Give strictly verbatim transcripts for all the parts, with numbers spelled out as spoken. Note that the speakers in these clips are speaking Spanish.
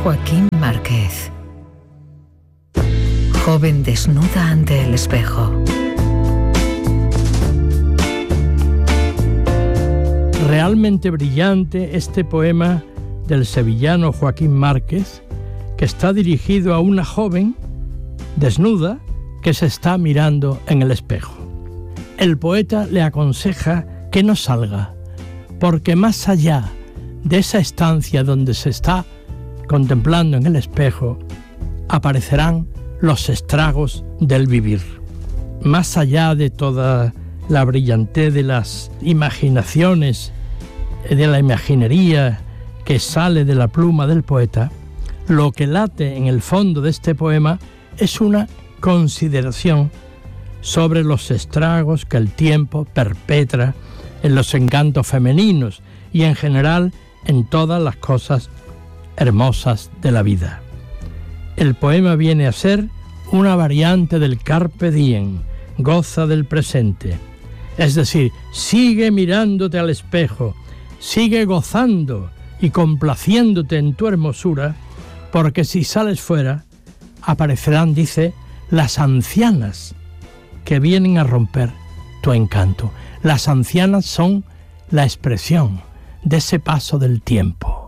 Joaquín Márquez. Joven desnuda ante el espejo. Realmente brillante este poema del sevillano Joaquín Márquez, que está dirigido a una joven desnuda que se está mirando en el espejo. El poeta le aconseja que no salga, porque más allá de esa estancia donde se está contemplando en el espejo, aparecerán los estragos del vivir. Más allá de toda la brillantez de las imaginaciones, de la imaginería que sale de la pluma del poeta, lo que late en el fondo de este poema es una consideración sobre los estragos que el tiempo perpetra en los encantos femeninos y en general en todas las cosas hermosas de la vida. El poema viene a ser una variante del Carpe Diem, goza del presente. Es decir, sigue mirándote al espejo, sigue gozando y complaciéndote en tu hermosura, porque si sales fuera, aparecerán, dice, las ancianas que vienen a romper tu encanto. Las ancianas son la expresión de ese paso del tiempo.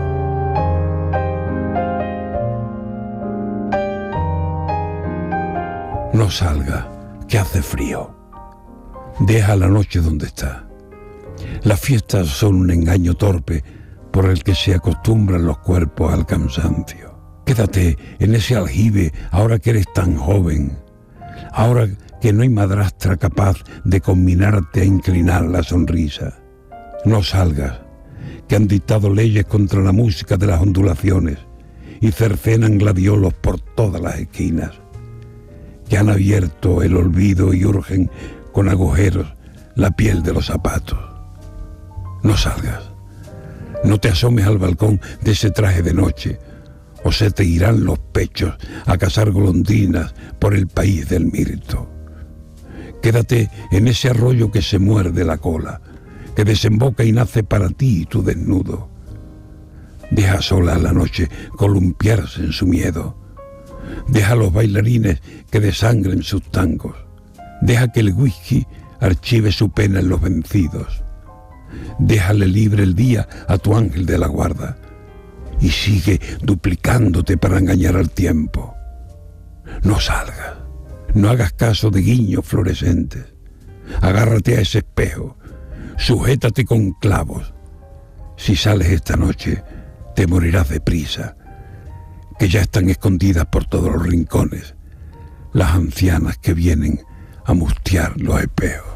No salga, que hace frío. Deja la noche donde está. Las fiestas son un engaño torpe por el que se acostumbran los cuerpos al cansancio. Quédate en ese aljibe ahora que eres tan joven, ahora que no hay madrastra capaz de combinarte a inclinar la sonrisa. No salgas, que han dictado leyes contra la música de las ondulaciones y cercenan gladiolos por todas las esquinas, que han abierto el olvido y urgen con agujeros la piel de los zapatos. No salgas, no te asomes al balcón de ese traje de noche, o se te irán los pechos a cazar golondrinas por el país del mirto. Quédate en ese arroyo que se muerde la cola, que desemboca y nace para ti tu desnudo. Deja sola la noche columpiarse en su miedo. Deja a los bailarines que desangren sus tangos. Deja que el whisky archive su pena en los vencidos. Déjale libre el día a tu ángel de la guarda y sigue duplicándote para engañar al tiempo. No salgas, no hagas caso de guiños fluorescentes. Agárrate a ese espejo, sujétate con clavos. Si sales esta noche, te morirás de prisa, que ya están escondidas por todos los rincones las ancianas que vienen a mustiar los espejos.